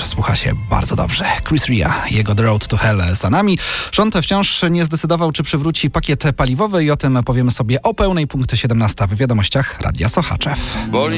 słucha się bardzo dobrze. Chris Ria, jego The Road to Hell za nami. Rząd wciąż nie zdecydował, czy przywróci pakiet paliwowy i o tym powiemy sobie o pełnej. Punkt 17 w wiadomościach Radia Sochaczew.